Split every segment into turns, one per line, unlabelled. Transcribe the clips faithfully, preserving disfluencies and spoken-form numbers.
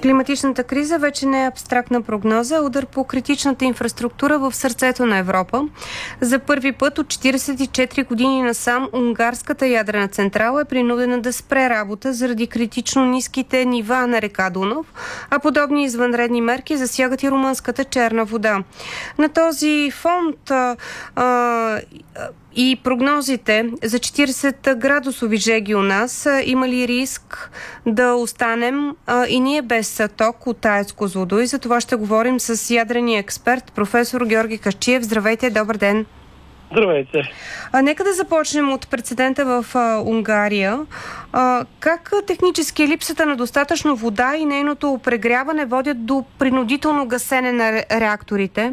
Климатичната криза вече не е абстрактна прогноза, а удар по критичната инфраструктура в сърцето на Европа. За първи път от четиридесет и четири години насам унгарската ядрена централа е принудена да спре работа заради критично ниските нива на река Дунав, а подобни извънредни мерки засягат и румънската черна вода. На този фонд а, а, и прогнозите за четиридесет градусови жеги у нас, има ли риск да останем а, и ние без ток от АЕЦ Козлодуй? За това ще говорим с ядрения експерт, професор Георги Касчиев. Здравейте, добър ден!
Здравейте!
А, нека да започнем от прецедента в а, Унгария. А, как технически липсата на достатъчно вода и нейното прегряване водят до принудително гасене на ре, реакторите?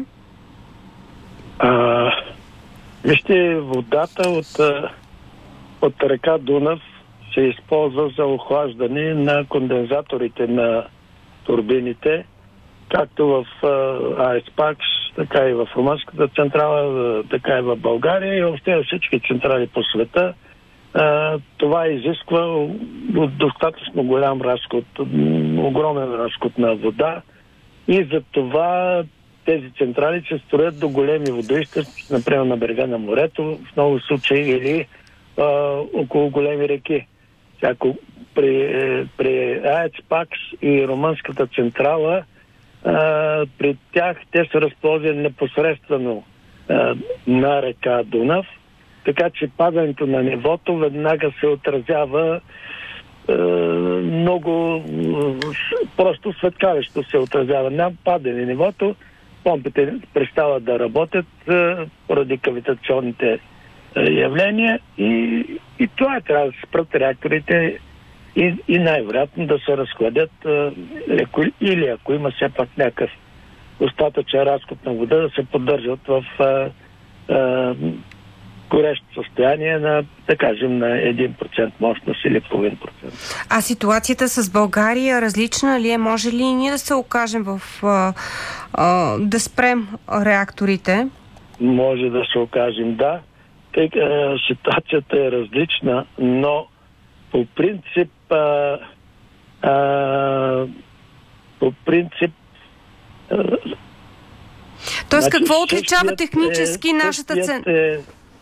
А... Вижте, водата от, от река Дунав се използва за охлаждане на кондензаторите на турбините, както в АЕЦ ПАКС, така и в румънската централа, така и в България и въобще всички централи по света. Това изисква достатъчно голям разход, огромен разход на вода и за това тези централи се строят до големи водоизточници, например на брега на морето, в много случаи или а, около големи реки. Ако при, при АЕЦ ПАКС и румънската централа, а, при тях те са разположени непосредствено а, на река Дунав, така че падането на нивото веднага се отразява а, много просто светкавещо се отразява. Няма падане нивото, помпите престават да работят е, поради кавитационните е, явления и, и това е, трябва да се спрат реакторите и, и най-вероятно да се разхладят е, или ако има все пак някакъв достатъчен разход на вода, да се поддържат в е, е, горещо състояние на, да кажем, на един процент мощност или половин процент.
А ситуацията с България различна ли е? Може ли и ние да се окажем в а, а, да спрем реакторите?
Може да се окажем, да. Тъй, а, ситуацията е различна, но по принцип а, а, по принцип а,
Тоест,
значи,
какво отличава технически е, нашата цена?
Е,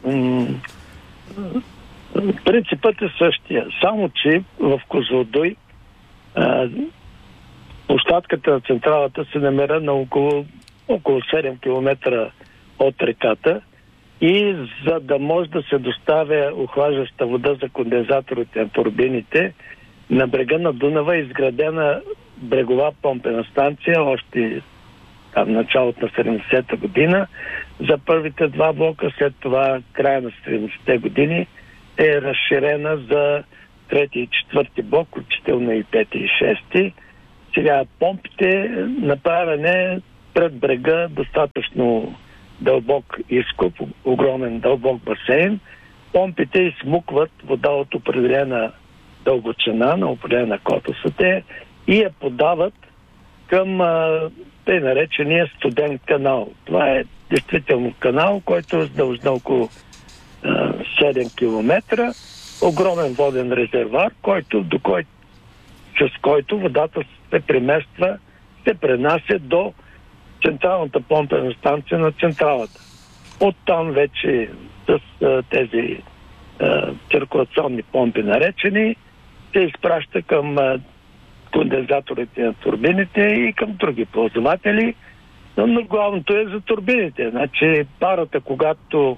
принципът е същия. Само, че в Козлодуй площадката на централата се намира на около, около седем километра от реката и за да може да се доставя охлаждаща вода за кондензаторите на турбините, на брега на Дунава е изградена брегова помпена станция още там началото на седемдесета година. За първите два блока, след това края на седемдесетте години е разширена за трети и четвърти блок, включително и пети и шести. Сега помпите направене пред брега достатъчно дълбок изкоп, огромен дълбок басейн. Помпите изсмукват вода от определена дълбочина, на определена котосата и я подават към тъй наречения студен канал. Това е действително канал, който е с дължина около а, седем километра, огромен воден резервуар, който, до кой, с който водата се премества, се пренася до централната помпена станция на централата. Оттам вече с а, тези а, циркулационни помпи наречени, се изпраща към а, кондензаторите на турбините и към други ползватели, но, но главното е за турбините. Значи парата, когато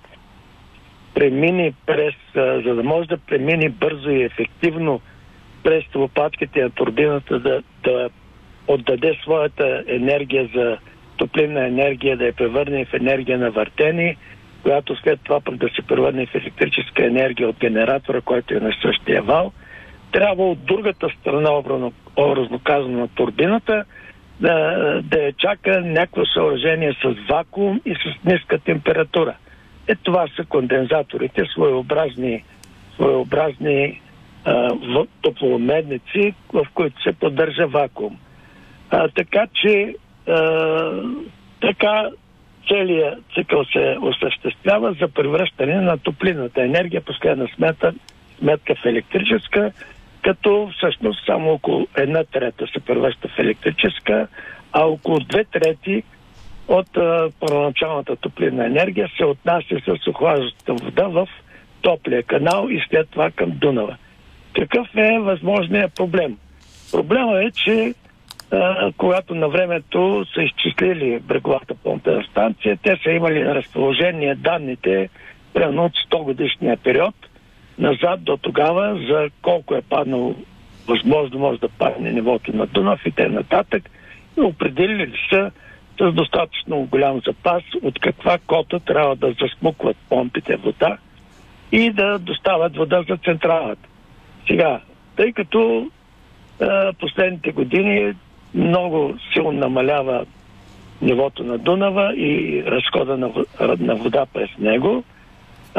премини през, за да може да премини бързо и ефективно през лопатките на турбината, да, да отдаде своята енергия за топлинна енергия, да я превърне в енергия на въртени, която след това да се превърне в електрическа енергия от генератора, който е на същия вал, трябва от другата страна, образно казано на турбината, да, да я чака някакво съоръжение с вакуум и с ниска температура. Е, това са кондензаторите, своеобразни, своеобразни а, топломедници, в които се поддържа вакуум. А, така че а, така целият цикъл се осъществява за превръщане на топлинната енергия, последна сметка, сметка в електрическа, като всъщност само около една трета се превръща в електрическа, а около две трети от а, първоначалната топлинна енергия се отнася с охлаждащата вода в топлия канал и след това към Дунава. Какъв е възможният проблем? Проблемът е, че а, когато на времето са изчислили бреговата помпена станция, те са имали на разположение данните примерно от сто годишния период назад до тогава за колко е паднало, възможно може да падне нивото на Дунав и т.н. и определили са с достатъчно голям запас от каква кота трябва да засмукват помпите вода и да доставят вода за централата. Сега, тъй като е, последните години много силно намалява нивото на Дунава и разхода на, на вода през него, е,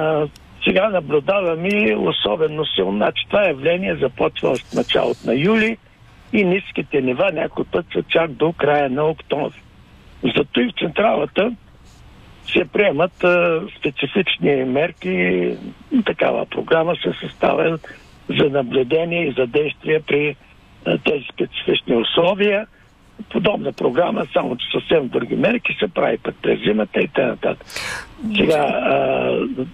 сега наблюдаваме особено силно. Значи това явление започва от началото на юли и ниските нива някой път са чак до края на октомври. Зато и в централата се приемат а, специфични мерки. Такава програма се съставя за наблюдение и за действие при а, тези специфични условия. Подобна програма, само че съвсем други мерки се прави път през зимата и т.н. Сега, а,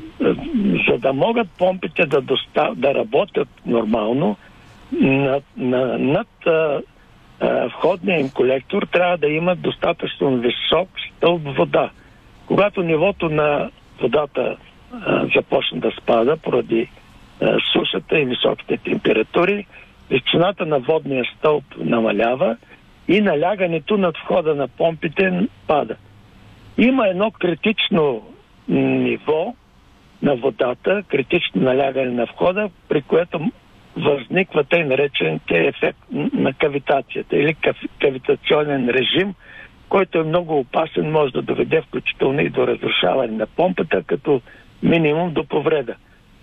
за да могат помпите да, достав... да работят нормално, над, на, над а, а, входния им колектор трябва да има достатъчно висок стълб вода. Когато нивото на водата а, започне да спада поради а, сушата и високите температури, височината на водния стълб намалява и налягането над входа на помпите пада. Има едно критично ниво на водата, критично налягане на входа, при което възниква тъй наречените ефект на кавитацията или кавитационен режим, който е много опасен, може да доведе включително и до разрушаване на помпата, като минимум до повреда.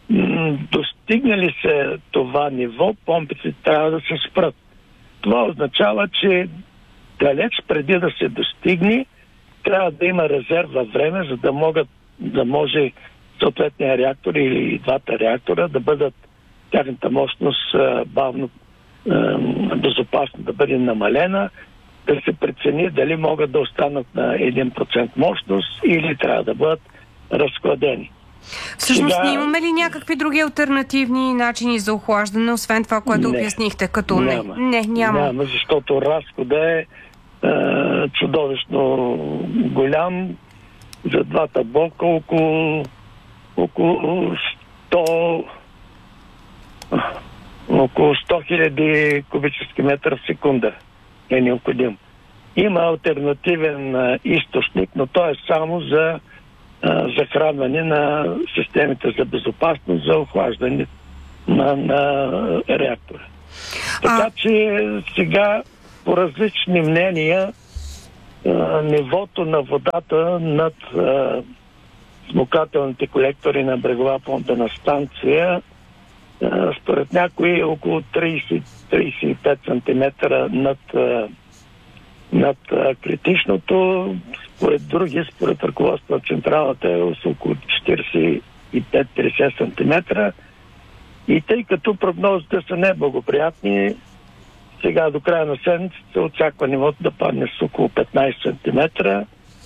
Достигнали се това ниво, помпите трябва да се спрат. Това означава, че далеч преди да се достигне, трябва да има резерв във време, за да могат да може съответния реактор или двата реактора да бъдат тяхната мощност бавно, безопасно да бъде намалена, да се прецени дали могат да останат на един процент мощност или трябва да бъдат разкладени.
Всъщност,
Сега...
имаме ли някакви други алтернативни начини за охлаждане, освен това, което не, обяснихте, като
няма.
не? Не, няма.
Няма, защото разхода е, е чудовищно голям за двата блока, около, около сто около сто хиляди кубически метра в секунда е необходим. Има алтернативен а, източник, но той е само за а, захранване на системите за безопасност, за охлаждане на, на реактора. Така а... че сега по различни мнения а, нивото на водата над а, смукателните колектори на брегова помпена станция според някои около трийсет до трийсет и пет сантиметра над, над критичното, според други, според ръководство на централата е около четирийсет и пет до петдесет сантиметра. И тъй като прогнозите са неблагоприятни, сега до края на седмицата очаква нивото да падне с около петнайсет сантиметра.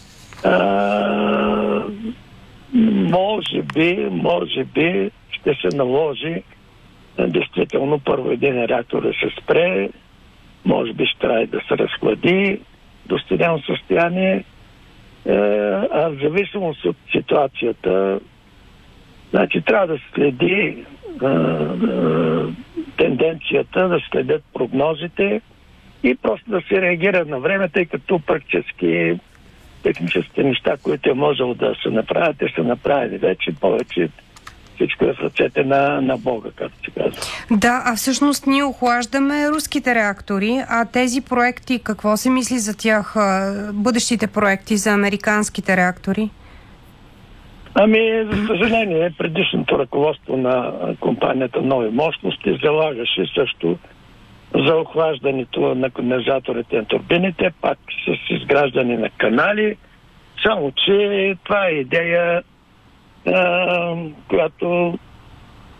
А, може би, може би ще се наложи действително първо един реактор да се спре, може би ще трябва да се разхлади до студено състояние, а в зависимост от ситуацията, значи трябва да следи а, а, тенденцията, да следят прогнозите и просто да се реагира на време, тъй като практически техническите неща, които е можело да се направят, те са направени вече, повече всичко е в ръцете на, на Бога, както се казва.
Да, а всъщност ние охлаждаме руските реактори, а тези проекти, какво се мисли за тях, бъдещите проекти за американските реактори?
Ами, за съжаление, предишното ръководство на компанията Нови мощности залагаше също за охлаждането на кондензаторите на турбините, пак с изграждане на канали, само че това е идея, Uh, която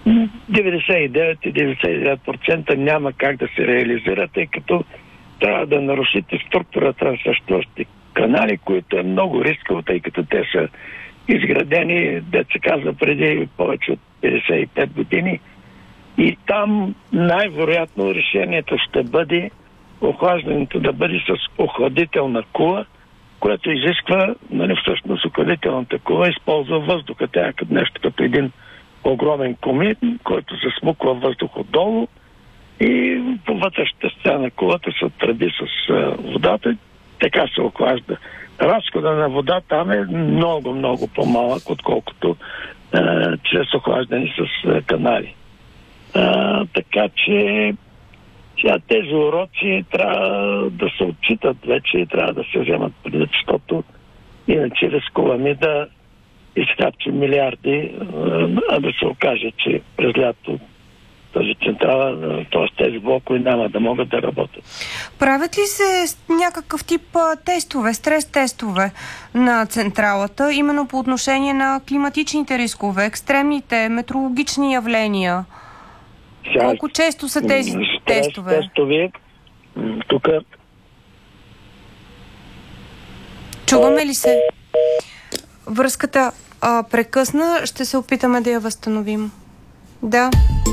деветдесет и девет и деветдесет и девет процента няма как да се реализира, тъй като трябва да нарушите структурата на съществуващите канали, които е много рисково, тъй като те са изградени, деца каза, преди повече от петдесет и пет години. И там най-вероятно решението ще бъде охлаждането да бъде с охладителна кула, което изисква, нали, всъщност охладителната кула използва въздуха. Тя е нещо като един огромен комин, който засмуква въздух отдолу и по вътрешната страна на кулата се тръби с а, водата, така се охлажда. Разхода на вода там е много, много по-малък, отколкото а, чрез охлаждане с а, канали. А, така че сега тези уроци трябва да се отчитат вече и трябва да се вземат предвид, защото иначе рискуваме да изхарчим милиарди, а да се окаже, че през лято тази централа, т.е. тези блокове няма да могат да работят.
Правят ли се някакъв тип тестове, стрес-тестове на централата, именно по отношение на климатичните рискове, екстремните метеорологични явления? Сега, колко често са тези стрес тестове?
Тестове, тук...
Чуваме ли се? Връзката а, прекъсна, ще се опитаме да я възстановим. Да.